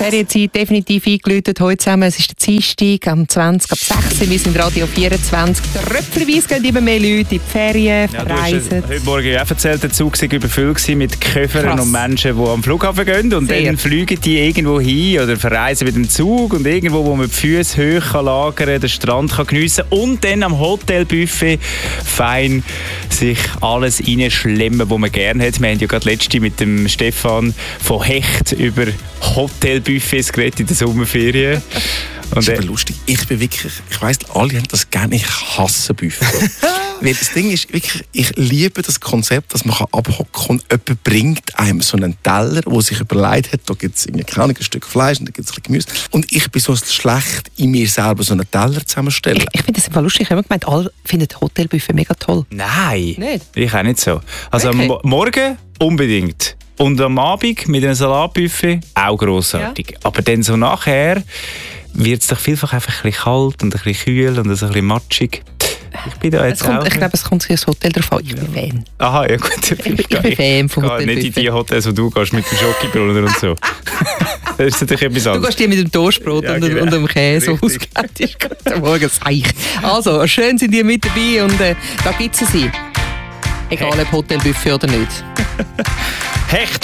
Ferienzeit definitiv eingeläutet. Heute zusammen, es ist der Dienstag, am 20, ab 6 wir sind Radio 24. Tröpfchenweise gehen immer mehr Leute in die Ferien, verreisen. Heute Morgen auch erzählt, der Zug war überfüllt mit Koffern und Menschen, die am Flughafen gehen. Und dann fliegen die irgendwo hin oder verreisen mit dem Zug und irgendwo, wo man die Füße hoch lagern kann, den Strand kann geniessen und dann am Hotelbuffet fein sich alles reinschlemmen, was man gerne hat. Wir haben ja gerade letzte mit dem Stefan von Hecht über Hotelbuffets geredet in der Sommerferien. Das ist aber lustig. Ich weiss, alle haben das gerne. Ich hasse Buffet. Weil das Ding ist wirklich, ich liebe das Konzept, dass man abhocken kann und jemand bringt einem so einen Teller, der sich überlegt hat, da gibt es ein Stück Fleisch und da gibt es ein bisschen Gemüse. Und ich bin so schlecht in mir selber so einen Teller zusammenstellen. Ich finde das einfach lustig. Ich habe immer gemeint, alle finden Hotelbuffet mega toll. Nein, nicht? Ich auch nicht so. Also okay. Am Morgen unbedingt. Und am Abend mit einem Salatbuffet auch grossartig. Ja. Aber dann so nachher wird es doch vielfach einfach ein bisschen kalt und ein bisschen kühl und ein bisschen matschig. Ich bin da jetzt ich glaube, es kommt sich das Hotel drauf an. Ich bin Fan. Aha, ja gut. Ich bin Fan von Hotel. Nicht in die Hotels, wo du gehst mit dem Schokibrunner und so. Das ist natürlich etwas anderes. Du gehst die mit dem Toastbrot und dem Käse ausgehend. Guten Morgen, Seich. Also, schön sind ihr mit dabei und da gibt es sie. Egal ob Hotelbuffet oder nicht. Hecht